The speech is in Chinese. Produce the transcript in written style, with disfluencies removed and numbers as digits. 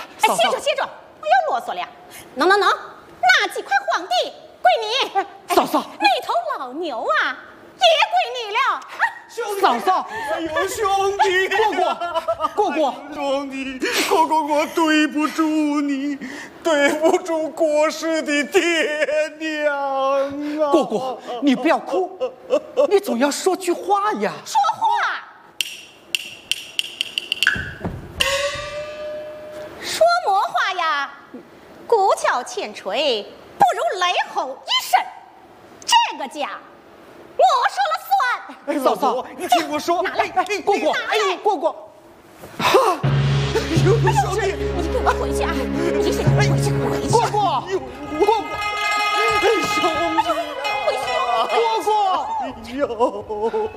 哎，歇着歇着，不要啰嗦了。能，拿几块黄地归你。 嫂嫂， 那头老牛啊，也归你了。 嫂嫂， 哎呦，兄弟， 过过， 兄弟，过，我对不住你，对不住过世的爹娘啊！ 过，你不要哭，你总要说句话呀。 说话，说么话呀？鼓角欠锤，不如雷吼一声，这个家我说了算。 哎， 嫂嫂老婆，你听我说， 拿来， 过， 过， 哎呦，兄弟， 你给我回去啊！你先回去， 过， 哎，兄弟， 回去， 哎呦。